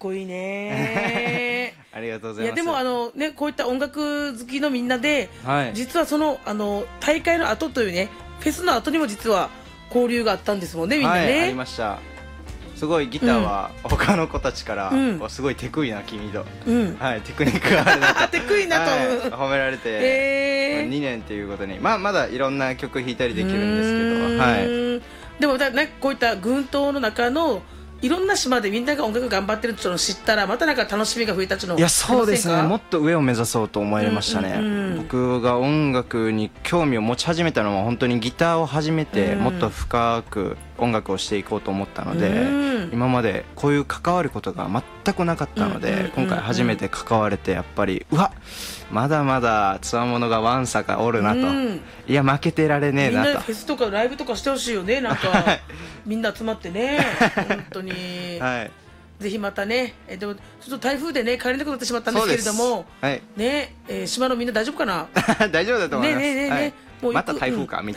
こいいねありがとうございます。 いやでもね、こういった音楽好きのみんなで、 はい、 実はその大会の後というね、フェスの後にも実は交流があったんですもんね、みんなね。 はい、ありました。すごいギターは他の子たちから、すごいテクいな君と、はい、テクニックがあるなとテクいなと、 褒められて、2年ということに、まだいろんな曲弾いたりできるんですけど、はい、 でもね、こういった群島の中のいろんな島でみんなが音楽頑張ってるっていうのを知ったら、またなんか楽しみが増えたっちゅうの。 いや、そうですね、もっと上を目指そうと思いましたね。僕が音楽に興味を持ち始めたのは本当にギターを始めて、もっと深く音楽をしていこうと思ったので、今までこういう関わることが全くなかったので、今回初めて関われて、やっぱりうわ、まだまだつわものがわんさかおるなと、いや負けてられねえなと。 みんなフェスとかライブとかしてほしいよね、なんかみんな集まってね本当に、はい、ぜひまたね。でもちょっと台風でね帰れなくなってしまったんですけれども、はい、ね、島のみんな大丈夫かな大丈夫だと思います。ねえねえねえ、もうまた台風かみたいな